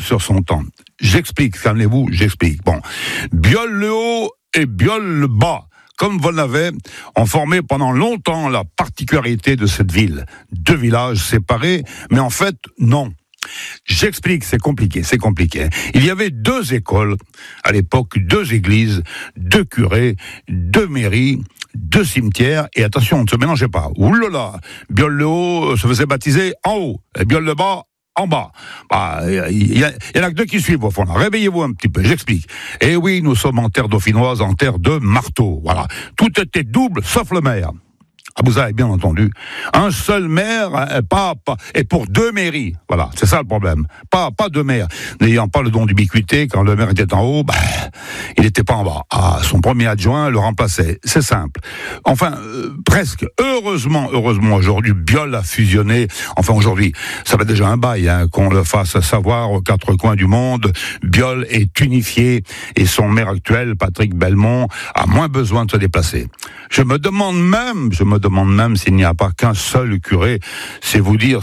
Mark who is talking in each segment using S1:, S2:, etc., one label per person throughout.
S1: sur son temps. J'explique, calmez-vous, j'explique. Bon, Biol-le-Haut et Biol-le-Bas, comme Volnavais, ont formé pendant longtemps la particularité de cette ville. 2 villages séparés, mais en fait, non. J'explique, c'est compliqué. Il y avait 2 écoles, à l'époque, 2 églises, 2 curés, 2 mairies, 2 cimetières, et attention, on ne se mélangeait pas. Oulala, Biol-le-Haut se faisait baptiser en haut, et Biol-le-Bas en bas. Il y en a que 2 qui suivent au fond. Là. Réveillez-vous un petit peu, j'explique. Et oui, nous sommes en terre dauphinoise, en terre de marteau. Voilà. Tout était double, sauf le maire. Ah, vous avez bien entendu. Un seul maire, et pour 2 mairies. Voilà, c'est ça le problème. Pas 2 maires. N'ayant pas le don d'ubiquité, quand le maire était en haut, il n'était pas en bas. Ah, son premier adjoint le remplaçait. C'est simple. Enfin, presque. Heureusement, aujourd'hui, Biol a fusionné. Enfin, aujourd'hui, ça fait déjà un bail, qu'on le fasse savoir aux 4 coins du monde. Biol est unifié et son maire actuel, Patrick Belmont, a moins besoin de se déplacer. Je me demande même s'il n'y a pas qu'un seul curé. C'est vous dire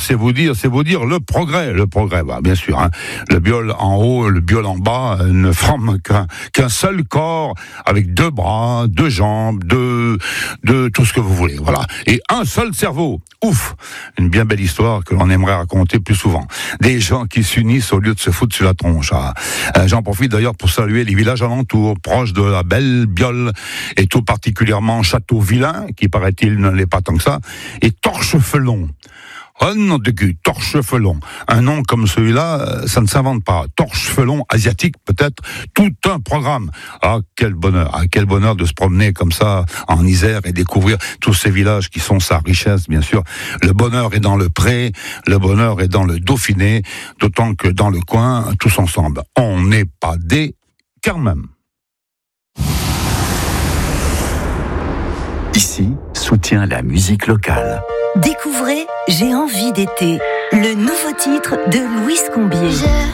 S1: le progrès, bien sûr, le Biol en haut, le Biol en bas ne forment qu'un seul corps avec 2 bras, 2 jambes, de tout ce que vous voulez, voilà. Et un seul cerveau. Ouf, une bien belle histoire que l'on aimerait raconter plus souvent. Des gens qui s'unissent au lieu de se foutre sur la tronche. J'en profite d'ailleurs pour saluer les villages alentours, proches de la belle Biol, et tout particulièrement Château-Vilain, qui paraît-il ne l'est pas tant que ça, et Torchefelon. Oh non de cul, Torchefelon. Un nom comme celui-là, ça ne s'invente pas. Torchefelon asiatique, peut-être, tout un programme. Ah, quel bonheur de se promener comme ça en Isère et découvrir tous ces villages qui sont sa richesse, bien sûr. Le bonheur est dans le Pré, le bonheur est dans le Dauphiné, d'autant que dans le coin, tous ensemble, on n'est pas des quand même.
S2: Ici, soutient la musique locale.
S3: Découvrez J'ai envie d'été, le nouveau titre de Louis Combier.